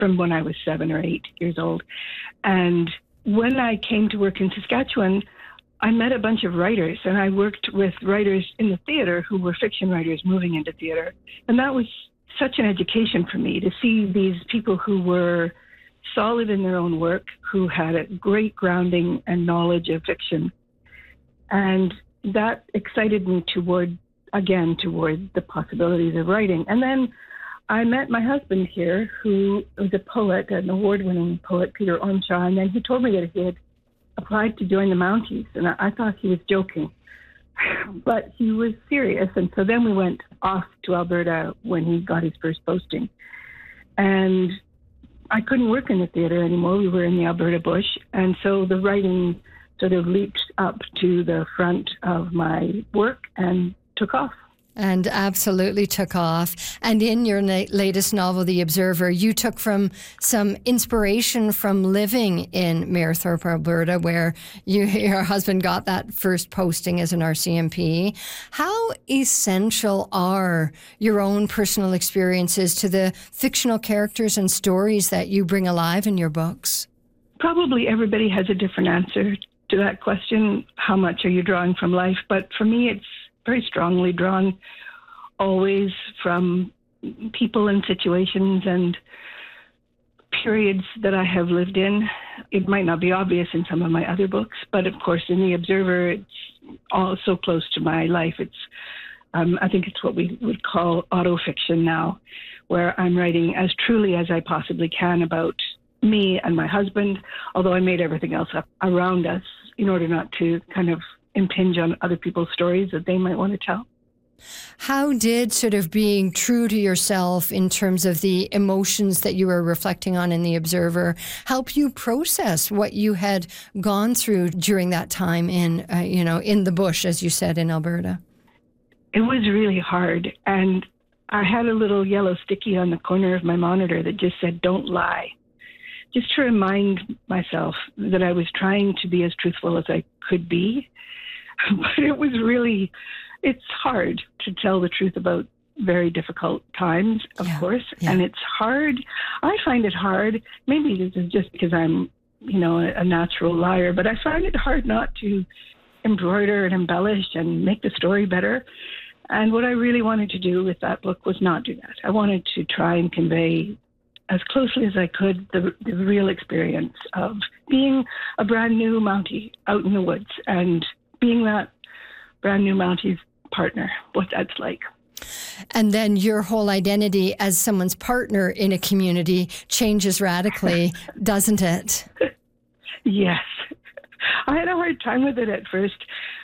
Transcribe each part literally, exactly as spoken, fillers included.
from when I was seven or eight years old. And when I came to work in Saskatchewan, I met a bunch of writers, and I worked with writers in the theater who were fiction writers moving into theater. And that was such an education for me, to see these people who were solid in their own work, who had a great grounding and knowledge of fiction. And that excited me toward, again, toward the possibilities of writing. And then I met my husband here, who was a poet, an award-winning poet, Peter Ormshaw, and then he told me that he had applied to join the Mounties, and I, I thought he was joking. But he was serious, and so then we went off to Alberta when he got his first posting. And I couldn't work in the theater anymore. We were in the Alberta bush, and so the writing sort of leaped up to the front of my work and took off. And absolutely took off. And in your na- latest novel, The Observer, you took from some inspiration from living in Mayerthorpe, Alberta, where you, your husband got that first posting as an R C M P. How essential are your own personal experiences to the fictional characters and stories that you bring alive in your books? Probably everybody has a different answer to that question. How much are you drawing from life? But for me, it's very strongly drawn always from people and situations and periods that I have lived in. It might not be obvious in some of my other books, but of course in The Observer, it's all so close to my life. It's, um, I think it's what we would call autofiction now, where I'm writing as truly as I possibly can about me and my husband, although I made everything else up around us in order not to kind of impinge on other people's stories that they might want to tell. How did sort of being true to yourself in terms of the emotions that you were reflecting on in The Observer help you process what you had gone through during that time in, uh, you know, in the bush, as you said, in Alberta? It was really hard. And I had a little yellow sticky on the corner of my monitor that just said, "Don't lie," just to remind myself that I was trying to be as truthful as I could be. But it was really, it's hard to tell the truth about very difficult times, of yeah, course. Yeah. And it's hard. I find it hard. Maybe this is just because I'm, you know, a, a natural liar, but I find it hard not to embroider and embellish and make the story better. And what I really wanted to do with that book was not do that. I wanted to try and convey as closely as I could the, the real experience of being a brand new Mountie out in the woods and being that brand new Mountie's partner, what that's like. And then your whole identity as someone's partner in a community changes radically, doesn't it? Yes. I had a hard time with it at first,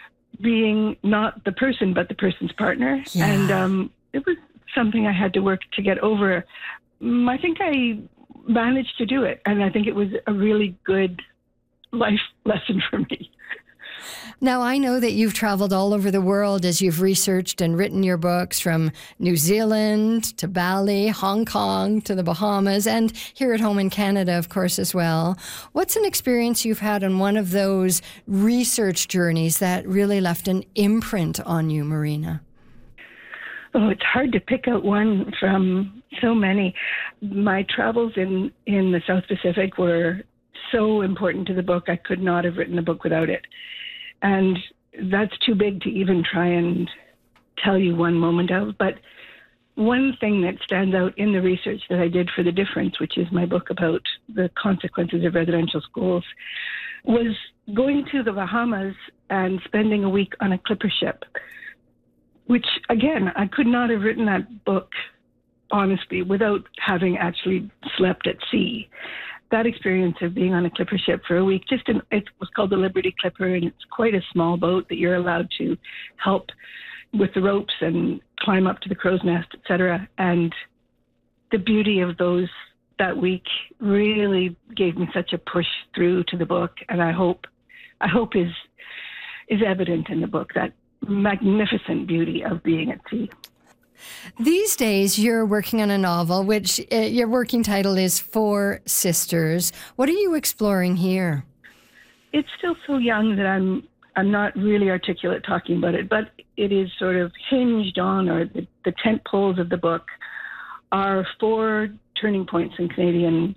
being not the person, but the person's partner. Yeah. And um, it was something I had to work to get over. I think I managed to do it, and I think it was a really good life lesson for me. Now, I know that you've traveled all over the world as you've researched and written your books, from New Zealand to Bali, Hong Kong to the Bahamas, and here at home in Canada, of course, as well. What's an experience you've had on one of those research journeys that really left an imprint on you, Marina? Oh, it's hard to pick out one from so many. My travels in, in the South Pacific were so important to the book. I could not have written the book without it. And that's too big to even try and tell you one moment of. But one thing that stands out in the research that I did for The Difference, which is my book about the consequences of residential schools, was going to the Bahamas and spending a week on a clipper ship, which, again, I could not have written that book, honestly, without having actually slept at sea. That experience of being on a clipper ship for a week, just in, it was called the Liberty Clipper, and it's quite a small boat that you're allowed to help with the ropes and climb up to the crow's nest, et cetera. And the beauty of those that week really gave me such a push through to the book, and I hope, I hope is is evident in the book, that magnificent beauty of being at sea. These days, you're working on a novel, which uh, your working title is Four Sisters. What are you exploring here? It's still so young that I'm I'm not really articulate talking about it, but it is sort of hinged on, or the, the tent poles of the book are four turning points in Canadian